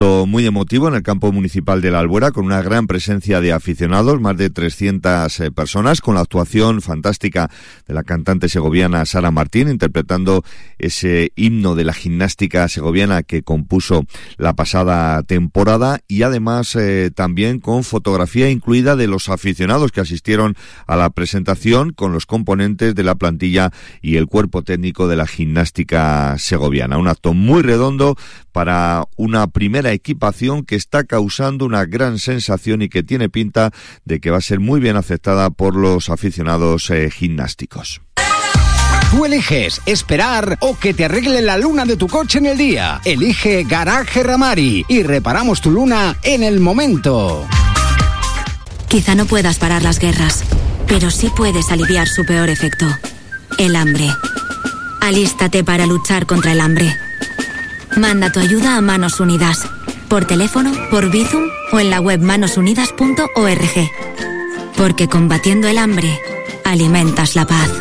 Muy emotivo en el campo municipal de La Albuera, con una gran presencia de aficionados, más de 300 personas, con la actuación fantástica de la cantante segoviana Sara Martín, interpretando ese himno de la gimnástica segoviana que compuso la pasada temporada, y además también con fotografía incluida de los aficionados que asistieron a la presentación, con los componentes de la plantilla y el cuerpo técnico de la gimnástica segoviana. Un acto muy redondo para una primera equipación que está causando una gran sensación y que tiene pinta de que va a ser muy bien aceptada por los aficionados gimnásticos. Tú eliges esperar o que te arregle la luna de tu coche en el día. Elige Garaje Ramari y reparamos tu luna en el momento. Quizá no puedas parar las guerras, pero sí puedes aliviar su peor efecto, el hambre. Alístate para luchar contra el hambre. Manda tu ayuda a Manos Unidas, por teléfono, por Bizum o en la web manosunidas.org. Porque combatiendo el hambre, alimentas la paz.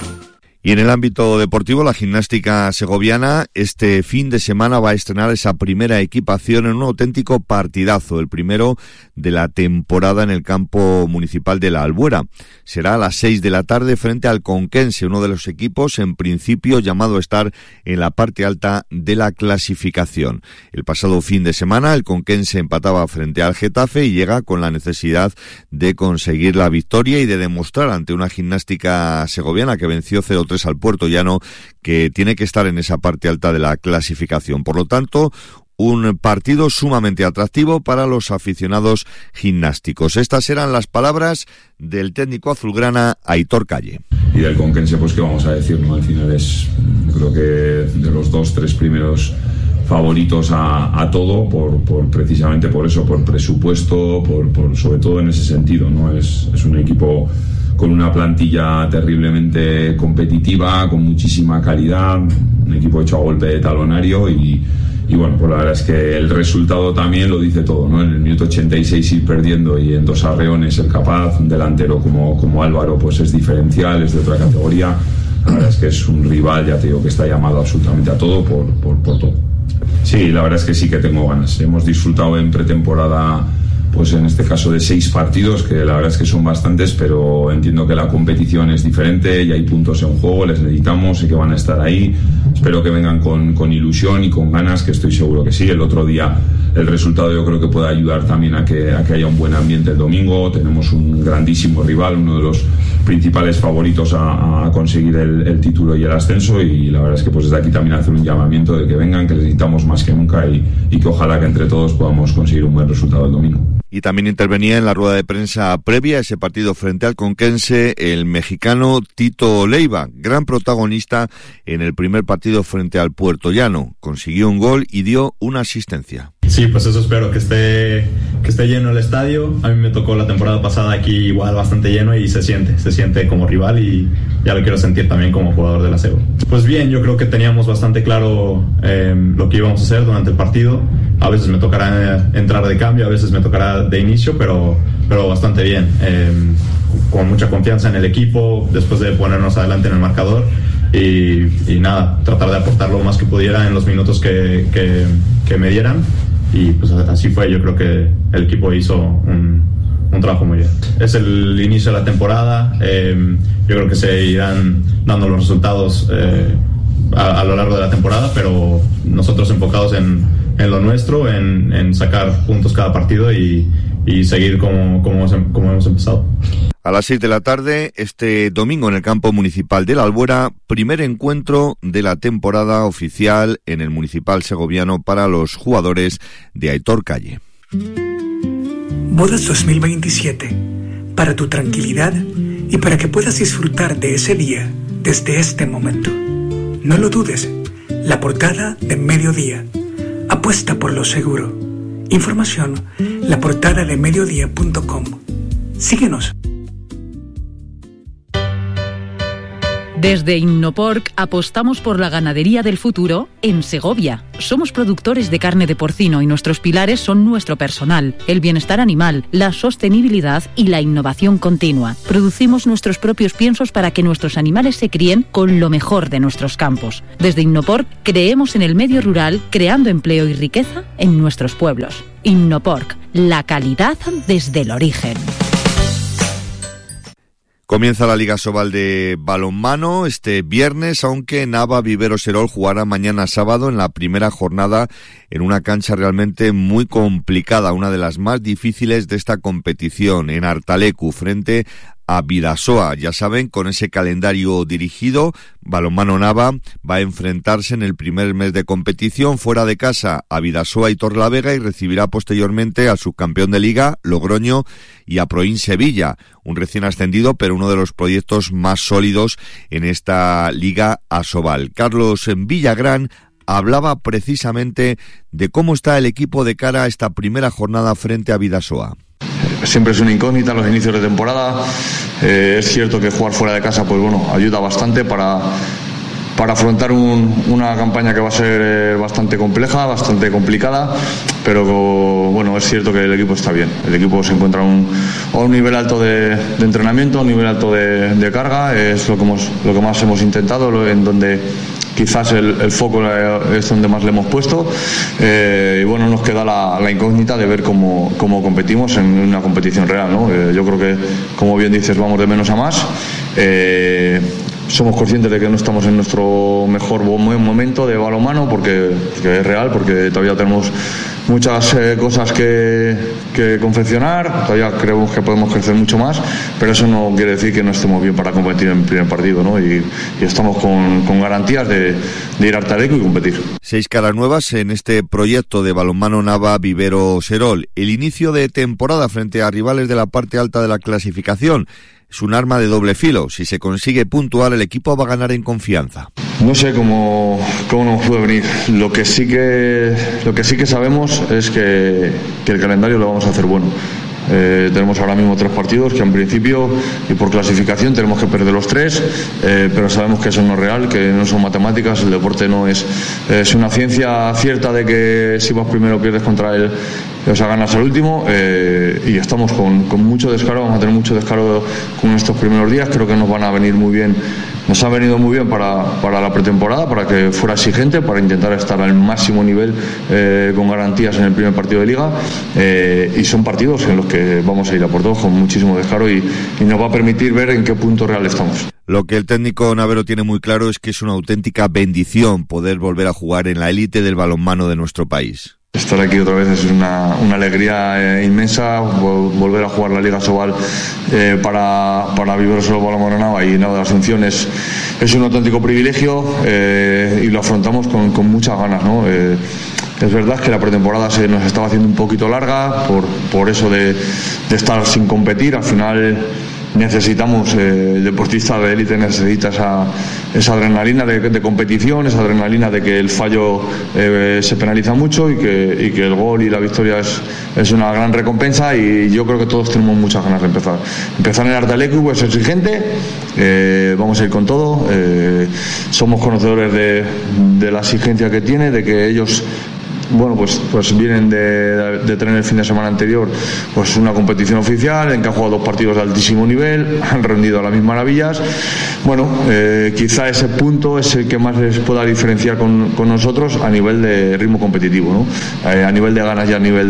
Y en el ámbito deportivo, la gimnástica segoviana este fin de semana va a estrenar esa primera equipación en un auténtico partidazo, el primero de la temporada en el campo municipal de La Albuera. Será a las 6 de la tarde frente al Conquense, uno de los equipos en principio llamado a estar en la parte alta de la clasificación. El pasado fin de semana el Conquense empataba frente al Getafe y llega con la necesidad de conseguir la victoria y de demostrar ante una gimnástica segoviana que venció 0-3 al Puertollano, que tiene que estar en esa parte alta de la clasificación. Por lo tanto, un partido sumamente atractivo para los aficionados gimnásticos. Estas eran las palabras del técnico azulgrana Aitor Calle. Y del Conquense, pues qué vamos a decir, ¿no? Al final es, creo que de los 2-3 primeros favoritos a todo, precisamente por eso, por presupuesto, por sobre todo en ese sentido, ¿no? Es un equipo con una plantilla terriblemente competitiva, con muchísima calidad, un equipo hecho a golpe de talonario y bueno, pues la verdad es que el resultado también lo dice todo, ¿no? En el minuto 86 ir perdiendo y en 2 arreones ser capaz, un delantero como Álvaro pues es diferencial, es de otra categoría. La verdad es que es un rival, ya te digo, que está llamado absolutamente a todo por todo. Sí, la verdad es que sí que tengo ganas. Hemos disfrutado en pretemporada, pues en este caso de 6 partidos, que la verdad es que son bastantes, pero entiendo que la competición es diferente y hay puntos en juego, les necesitamos, sé que van a estar ahí. Espero que vengan con ilusión y con ganas, que estoy seguro que sí. El otro día el resultado yo creo que puede ayudar también a que haya un buen ambiente el domingo. Tenemos un grandísimo rival, uno de los principales favoritos a conseguir el título y el ascenso, y la verdad es que pues desde aquí también hacer un llamamiento de que vengan, que les necesitamos más que nunca y que ojalá que entre todos podamos conseguir un buen resultado el domingo. Y también intervenía en la rueda de prensa previa a ese partido frente al Conquense el mexicano Tito Leiva, gran protagonista en el primer partido frente al Puertollano. Consiguió un gol y dio una asistencia. Sí, pues eso espero, que esté lleno el estadio. A mí me tocó la temporada pasada aquí igual bastante lleno y se siente como rival y ya lo quiero sentir también como jugador de la SEGO. Pues bien, yo creo que teníamos bastante claro lo que íbamos a hacer durante el partido. A veces me tocará entrar de cambio, a veces me tocará de inicio, pero bastante bien. Con mucha confianza en el equipo, después de ponernos adelante en el marcador y nada, tratar de aportar lo más que pudiera en los minutos que me dieran. Y pues así fue. Yo creo que el equipo hizo un trabajo muy bien. Es el inicio de la temporada. Yo creo que se irán dando los resultados a lo largo de la temporada, pero nosotros enfocados en lo nuestro, en sacar puntos cada partido y seguir como hemos empezado. A las 6 de la tarde, este domingo en el campo municipal de La Albuera, primer encuentro de la temporada oficial en el municipal segoviano para los jugadores de Aitor Calle. Bodas 2027, para tu tranquilidad y para que puedas disfrutar de ese día desde este momento. No lo dudes, la portada de Mediodía. Apuesta por lo seguro. Información, laportadademediodía.com. Síguenos. Desde Innoporc apostamos por la ganadería del futuro en Segovia. Somos productores de carne de porcino y nuestros pilares son nuestro personal, el bienestar animal, la sostenibilidad y la innovación continua. Producimos nuestros propios piensos para que nuestros animales se críen con lo mejor de nuestros campos. Desde Innoporc creemos en el medio rural, creando empleo y riqueza en nuestros pueblos. Innoporc, la calidad desde el origen. Comienza la Liga Sobal de balonmano este viernes, aunque Nava Vivero Serol jugará mañana sábado en la primera jornada en una cancha realmente muy complicada, una de las más difíciles de esta competición, en Artalecu, frente a Bidasoa. Ya saben, con ese calendario dirigido, Balonmano Nava va a enfrentarse en el primer mes de competición fuera de casa a Bidasoa y Torrelavega y recibirá posteriormente al subcampeón de Liga, Logroño, y a Proin Sevilla, un recién ascendido, pero uno de los proyectos más sólidos en esta Liga Asobal. Carlos Villagrán hablaba precisamente de cómo está el equipo de cara a esta primera jornada frente a Bidasoa. Siempre es una incógnita los inicios de temporada. Es cierto que jugar fuera de casa, pues bueno, ayuda bastante para afrontar una campaña que va a ser bastante compleja, bastante complicada, pero bueno, es cierto que el equipo está bien. El equipo se encuentra a un nivel alto de entrenamiento, a un nivel alto de carga. Es lo que más hemos intentado, en donde quizás el foco es donde más le hemos puesto, y bueno, nos queda la incógnita de ver cómo competimos en una competición real, ¿no? Yo creo que, como bien dices, vamos de menos a más. Somos conscientes de que no estamos en nuestro mejor momento de balonmano, porque es real, porque todavía tenemos muchas cosas que confeccionar, todavía creemos que podemos crecer mucho más, pero eso no quiere decir que no estemos bien para competir en el primer partido, ¿no? Y estamos con garantías de ir a Artalecu y competir. 6 caras nuevas en este proyecto de balonmano Nava Vivero Serol. El inicio de temporada frente a rivales de la parte alta de la clasificación es un arma de doble filo. Si se consigue puntuar, el equipo va a ganar en confianza. No sé cómo nos puede venir. Lo que sí que sabemos es que el calendario lo vamos a hacer bueno. Tenemos ahora mismo 3 partidos que en principio y por clasificación tenemos que perder los 3, pero sabemos que eso no es real, que no son matemáticas. El deporte no es una ciencia cierta de que si vas primero pierdes contra él, o sea, ganas al último, y estamos con mucho descaro. Vamos a tener mucho descaro con estos primeros días. Creo que nos van a venir muy bien. Nos ha venido muy bien para la pretemporada, para que fuera exigente, para intentar estar al máximo nivel, con garantías en el primer partido de Liga, y son partidos en los que vamos a ir a por todos con muchísimo descaro y nos va a permitir ver en qué punto real estamos. Lo que el técnico navero tiene muy claro es que es una auténtica bendición poder volver a jugar en la élite del balonmano de nuestro país. Estar aquí otra vez es una alegría inmensa, volver a jugar la Liga Sobal para Vivero Serol Balonmano Nava y Nava de Asunción es un auténtico privilegio, y lo afrontamos con muchas ganas, ¿no? Es verdad que la pretemporada se nos estaba haciendo un poquito larga por eso de estar sin competir. Al final necesitamos, el deportista de élite necesita esa adrenalina de competición, esa adrenalina de que el fallo se penaliza mucho y que el gol y la victoria es una gran recompensa, y yo creo que todos tenemos muchas ganas de empezar. Empezar en Artalecu es exigente, vamos a ir con todo, somos conocedores de la exigencia que tiene, de que ellos, bueno, pues vienen de tener el fin de semana anterior pues una competición oficial en que han jugado 2 partidos de altísimo nivel, han rendido a las mil maravillas. Bueno, quizá ese punto es el que más les pueda diferenciar con nosotros a nivel de ritmo competitivo, ¿no? A nivel de ganas y a nivel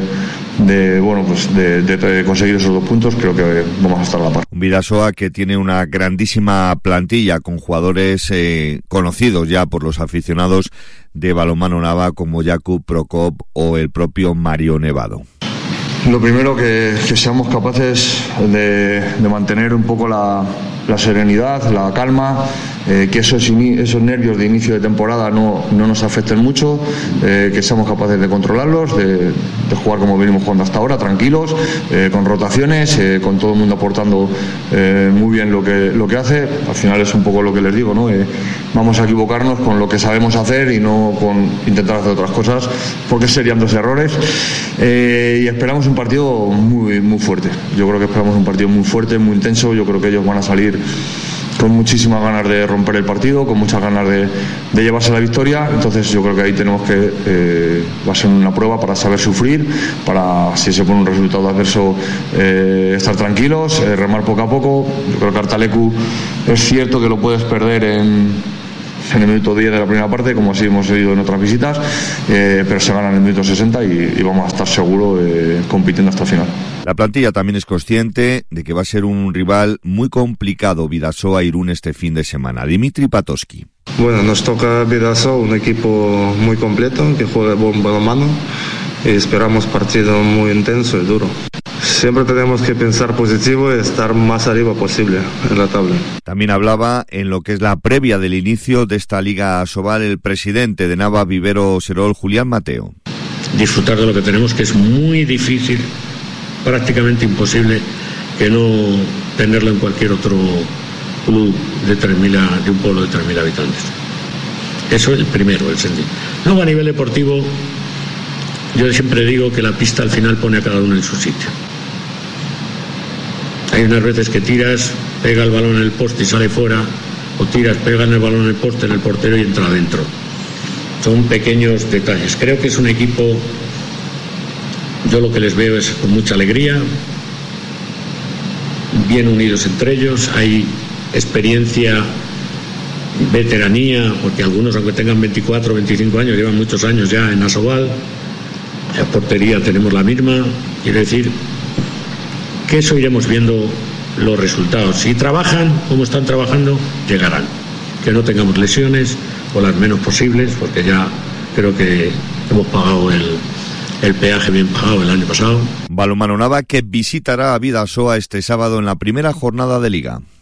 de conseguir esos 2 puntos, creo que vamos a estar a la par. Un Bidasoa que tiene una grandísima plantilla con jugadores conocidos ya por los aficionados de balonmano Nava, como Jakub Prokop o el propio Mario Nevado. Lo primero, que seamos capaces de mantener un poco la serenidad, la calma, que esos nervios de inicio de temporada no nos afecten mucho, que seamos capaces de controlarlos, de jugar como venimos jugando hasta ahora, tranquilos, con rotaciones, con todo el mundo aportando muy bien lo que hace. Al final es un poco lo que les digo, ¿no? Vamos a equivocarnos con lo que sabemos hacer y no con intentar hacer otras cosas, porque serían 2 errores, y esperamos un partido muy, muy fuerte. Yo creo que esperamos un partido muy fuerte, muy intenso. Yo creo que ellos van a salir muchísimas ganas de romper el partido, con muchas ganas de llevarse la victoria. Entonces yo creo que ahí tenemos que va a ser una prueba para saber sufrir, para, si se pone un resultado adverso, estar tranquilos, remar poco a poco. Yo creo que Artalecu es cierto que lo puedes perder en el minuto 10 de la primera parte, como así hemos oído en otras visitas, pero se gana en el minuto 60 y vamos a estar seguros compitiendo hasta el final. La plantilla también es consciente de que va a ser un rival muy complicado, Bidasoa-Irún, este fin de semana. Dimitri Patoski. Bueno, nos toca Bidasoa, un equipo muy completo que juega buen balonmano y esperamos partido muy intenso y duro. Siempre tenemos que pensar positivo y estar más arriba posible en la tabla. También hablaba en lo que es la previa del inicio de esta Liga Asobal el presidente de Nava Vivero Serol, Julián Mateo. Disfrutar de lo que tenemos, que es muy difícil, prácticamente imposible, que no tenerlo en cualquier otro club de un pueblo de 3.000 habitantes. Eso es el primero, el sentido. Luego, a nivel deportivo, yo siempre digo que la pista al final pone a cada uno en su sitio. Hay unas veces que tiras, pega el balón en el poste y sale fuera, o tiras, pega en el balón en el poste, en el portero y entra adentro. Son pequeños detalles. Creo que es un equipo, yo lo que les veo es con mucha alegría, bien unidos entre ellos, hay experiencia, veteranía, porque algunos, aunque tengan 24 o 25 años, llevan muchos años ya en Asobal. La portería tenemos la misma, quiere decir que eso iremos viendo los resultados. Si trabajan como están trabajando, llegarán. Que no tengamos lesiones o las menos posibles, porque ya creo que hemos pagado el peaje bien pagado el año pasado. Balonmano Nava, que visitará a Bidasoa este sábado en la primera jornada de Liga.